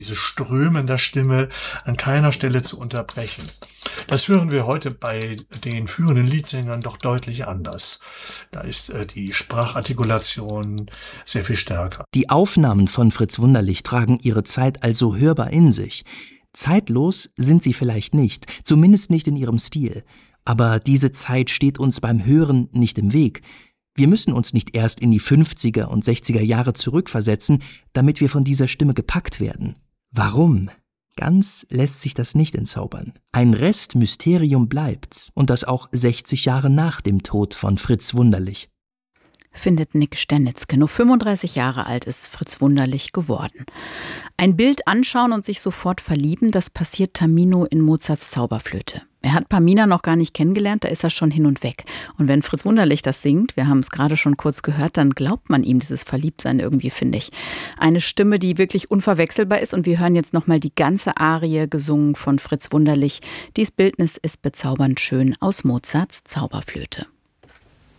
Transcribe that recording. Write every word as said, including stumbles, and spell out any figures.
diese Strömen der Stimme an keiner Stelle zu unterbrechen. Das hören wir heute bei den führenden Leadsängern doch deutlich anders. Da ist äh, die Sprachartikulation sehr viel stärker. Die Aufnahmen von Fritz Wunderlich tragen ihre Zeit also hörbar in sich. Zeitlos sind sie vielleicht nicht, zumindest nicht in ihrem Stil. Aber diese Zeit steht uns beim Hören nicht im Weg. Wir müssen uns nicht erst in die fünfziger und sechziger Jahre zurückversetzen, damit wir von dieser Stimme gepackt werden. Warum? Ganz lässt sich das nicht entzaubern. Ein Restmysterium bleibt, und das auch sechzig Jahre nach dem Tod von Fritz Wunderlich. Findet Nick Sternitzke. Nur fünfunddreißig Jahre alt ist Fritz Wunderlich geworden. Ein Bild anschauen und sich sofort verlieben, das passiert Tamino in Mozarts Zauberflöte. Er hat Pamina noch gar nicht kennengelernt, da ist er schon hin und weg. Und wenn Fritz Wunderlich das singt, wir haben es gerade schon kurz gehört, dann glaubt man ihm dieses Verliebtsein irgendwie, finde ich. Eine Stimme, die wirklich unverwechselbar ist, und wir hören jetzt nochmal die ganze Arie gesungen von Fritz Wunderlich. Dies Bildnis ist bezaubernd schön aus Mozarts Zauberflöte.